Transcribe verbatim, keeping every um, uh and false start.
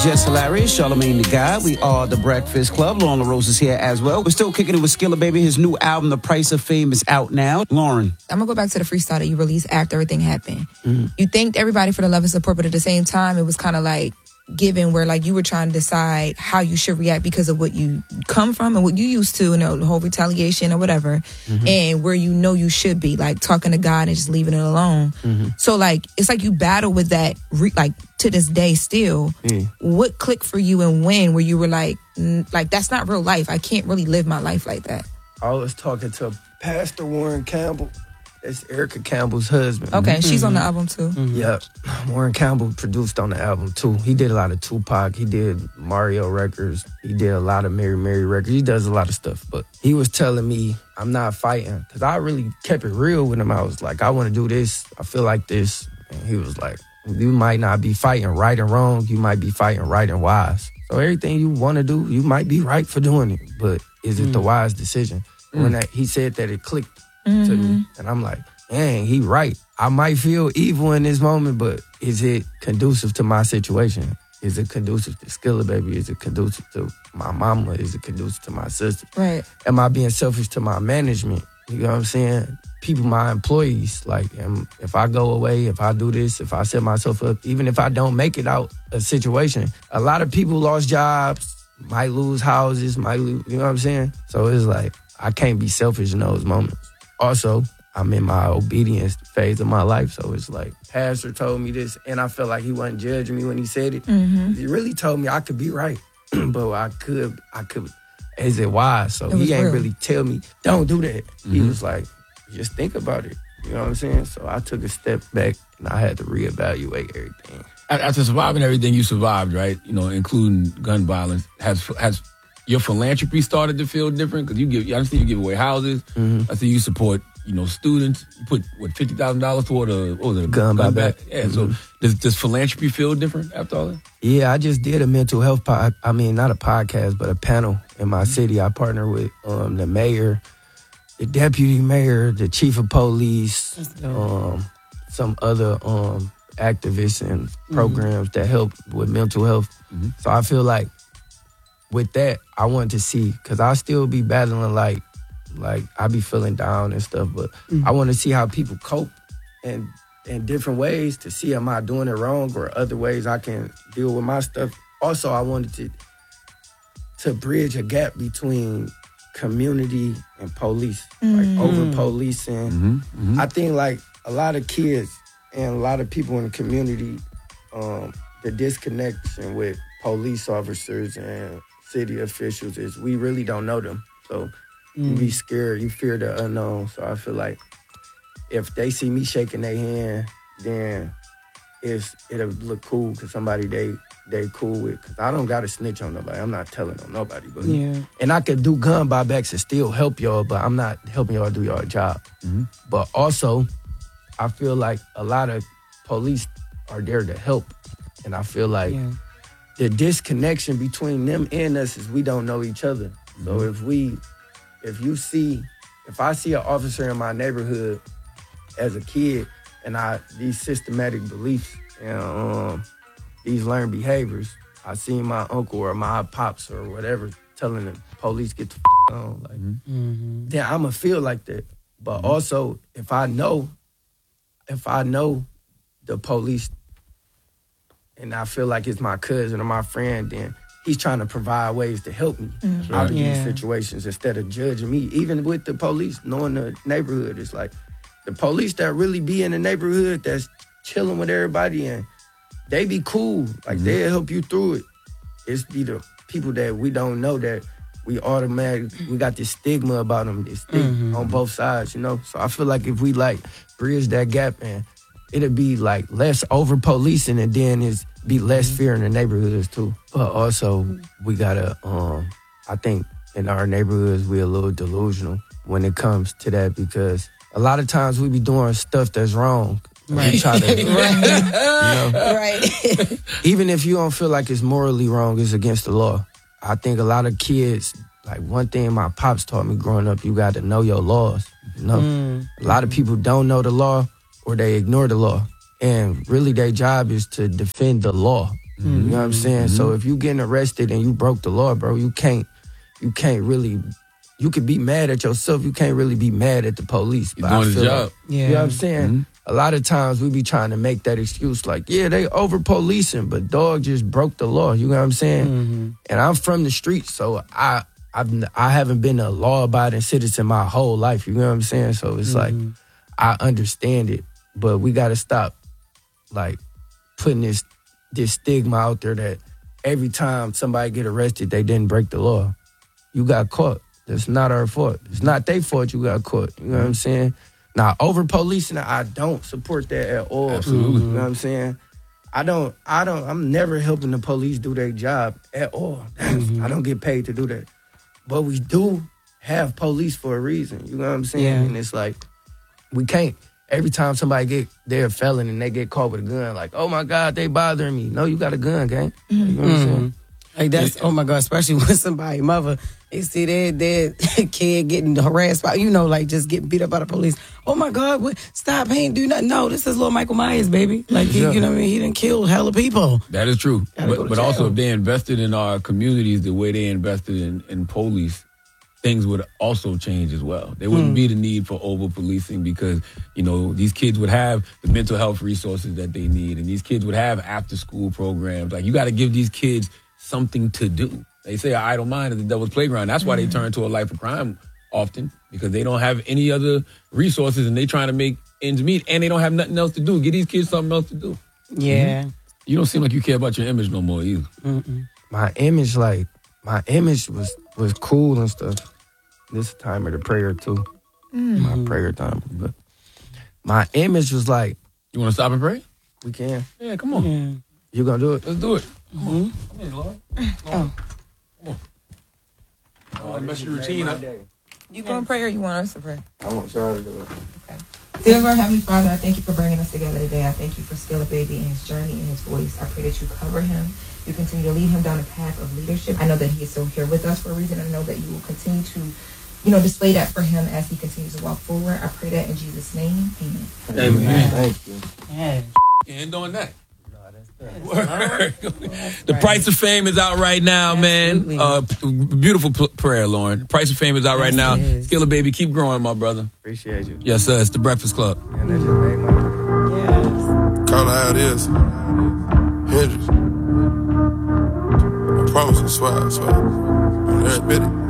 Just Hilarious, Charlamagne the God. We are the Breakfast Club. Lauren LaRose is here as well. We're still kicking it with Skilla Baby. His new album, The Price of Fame, is out now. Lauren. I'm going to go back to the freestyle that you released after everything happened. Mm-hmm. You thanked everybody for the love and support, but at the same time, it was kind of like given where like you were trying to decide how you should react because of what you come from and what you used to, you know, the whole retaliation or whatever, mm-hmm. and where you know you should be, like talking to God and just leaving it alone. Mm-hmm. So like, it's like you battle with that, re- like to this day still. Mm. What clicked for you and when where you were like, like, that's not real life. I can't really live my life like that. I was talking to Pastor Warren Campbell. That's Erica Campbell's husband. Okay, mm-hmm. she's on the album too. Mm-hmm. Yep. Warren Campbell produced on the album too. He did a lot of Tupac. He did Mario records. He did a lot of Mary Mary records. He does a lot of stuff. But he was telling me, I'm not fighting. Because I really kept it real with him. I was like, I want to do this. I feel like this. And he was like, you might not be fighting right and wrong. You might be fighting right and wise. So everything you want to do, you might be right for doing it. But is it mm. the wise decision? Mm. When that, he said that, it clicked. Mm-hmm. to me. And I'm like, dang, he right. I might feel evil in this moment, but is it conducive to my situation? Is it conducive to Skilla Baby? Is it conducive to my mama? Is it conducive to my sister? Right. Am I being selfish to my management? You know what I'm saying? People, my employees, like, am, if I go away, if I do this, if I set myself up, even if I don't make it out a situation, a lot of people lost jobs, might lose houses, might lose, you know what I'm saying? So it's like, I can't be selfish in those moments. Also, I'm in my obedience phase of my life, so it's like, Pastor told me this, and I felt like he wasn't judging me when he said it. Mm-hmm. He really told me I could be right, but I could, I could, is it wise? So he ain't real. really tell me, don't do that. Mm-hmm. He was like, just think about it. You know what I'm saying? So I took a step back, and I had to reevaluate everything. After surviving everything you survived, right, you know, including gun violence, has has your philanthropy started to feel different? Because you give, I see you give away houses. Mm-hmm. I see you support, you know, students. You put, what, fifty thousand dollars toward a, what was it, a gun, gun buyback. Yeah, mm-hmm. so does, does philanthropy feel different after all that? Yeah, I just did a mental health, pod, I mean, not a podcast, but a panel in my mm-hmm. city. I partner with um, the mayor, the deputy mayor, the chief of police, um, some other um, activists and programs mm-hmm. that help with mental health. Mm-hmm. So I feel like with that, I wanted to see, because I still be battling, like, like I be feeling down and stuff, but mm-hmm. I want to see how people cope and in different ways to see, am I doing it wrong or other ways I can deal with my stuff. Also, I wanted to to bridge a gap between community and police, mm-hmm. like over-policing. Mm-hmm. Mm-hmm. I think, like, a lot of kids and a lot of people in the community, um, the disconnection with police officers and city officials is we really don't know them. So mm. you be scared, you fear the unknown. So I feel like if they see me shaking their hand, then it's, it'll look cool because somebody they they cool with. Because I don't got to snitch on nobody. I'm not telling on nobody. But yeah. And I could do gun buybacks and still help y'all, but I'm not helping y'all do y'all job. Mm-hmm. But also, I feel like a lot of police are there to help. And I feel like yeah. the disconnection between them and us is we don't know each other. Mm-hmm. So if we, if you see, if I see an officer in my neighborhood as a kid and I, these systematic beliefs and um, these learned behaviors, I see my uncle or my pops or whatever telling the police get the f*** on, like, mm-hmm. then I'ma feel like that. But mm-hmm. also, if I know, if I know the police and I feel like it's my cousin or my friend, then he's trying to provide ways to help me mm-hmm. out of yeah. these situations instead of judging me. Even with the police, knowing the neighborhood, it's like the police that really be in the neighborhood that's chilling with everybody and they be cool. Like, mm-hmm. they'll help you through it. It's be the people that we don't know that we automatic, we got this stigma about them, this stigma mm-hmm. on both sides, you know? So I feel like if we, like, bridge that gap and it'll be, like, less over-policing and then it's be less mm-hmm. fear in the neighborhoods, too. But also, we gotta, um, I think in our neighborhoods, we're a little delusional when it comes to that because a lot of times we be doing stuff that's wrong. Right. We try to, right. You know? Right. Even if you don't feel like it's morally wrong, it's against the law. I think a lot of kids, like one thing my pops taught me growing up, you got to know your laws. You know, mm. a lot of people don't know the law or they ignore the law. And really their job is to defend the law. You know what I'm saying? Mm-hmm. So if you getting arrested and you broke the law, bro, you can't, you can't really, you could be mad at yourself. You can't really be mad at the police. You're doing the job. Like, you know what I'm saying? Mm-hmm. A lot of times we be trying to make that excuse like, yeah, they over policing, but dog just broke the law. You know what I'm saying? Mm-hmm. And I'm from the streets, so I I've I haven't been a law abiding citizen my whole life. You know what I'm saying? So it's Mm-hmm. like I understand it, but we got to stop like putting this this stigma out there that every time somebody get arrested, they didn't break the law. You got caught. That's not our fault. It's not their fault you got caught. You know what I'm saying? Now, over policing, I don't support that at all. Absolutely. You know what I'm saying? I don't, I don't, I'm never helping the police do their job at all. Mm-hmm. I don't get paid to do that. But we do have police for a reason. You know what I'm saying? Yeah. And it's like, we can't. Every time somebody get, they're a felon and they get caught with a gun, like, oh my God, they bothering me. No, you got a gun, gang. You know what I'm saying? Like that's oh my God, especially with somebody mother, they see their their kid getting harassed by, you know, like just getting beat up by the police. Oh my God, what, stop! He ain't do nothing. No, this is little Michael Myers, baby. Like he, Yeah. you know what I mean? He done killed hella people. That is true. Gotta go But, to but jail. also, if they invested in our communities the way they invested in, in police, things would also change as well. There wouldn't be the need for over policing because, you know, these kids would have the mental health resources that they need, and these kids would have after school programs. Like, you got to give these kids something to do. They say an idle mind is the devil's playground. That's why they turn to a life of crime often, because they don't have any other resources and they trying to make ends meet, and they don't have nothing else to do. Give these kids something else to do. Yeah. You don't seem like you care about your image no more either. Mm-mm. My image, like, my image was was cool and stuff. This time of the prayer, too. My prayer time. But my image was like, You want to stop and pray? we can. Yeah, come on. Yeah. You gonna do it? Let's do it. Come on. Come in, Lord. Oh. Oh, mess your routine up. You going to pray or you want us to pray? I want y'all to do it. Dear Lord, Heavenly Father, I thank you for bringing us together today. I thank you for Skilla Baby and his journey and his voice. I pray that you cover him. You continue to lead him down the path of leadership. I know that he is still here with us for a reason. I know that you will continue to, you know, display that for him as he continues to walk forward. I pray that in Jesus' name. Amen. Amen. Thank you. Yeah. And doing that. Word. The Price of Fame is out right now, Absolutely. man. Uh, p- beautiful p- prayer, Lauren. Price of Fame is out right Yes, now. it is. Skilla Baby, keep growing, my brother. Appreciate you. Yes, sir. It's the Breakfast Club. And that just made my day. Yes. Call it how it is. Hendrix. I promise, I swear, I swear. On every bit.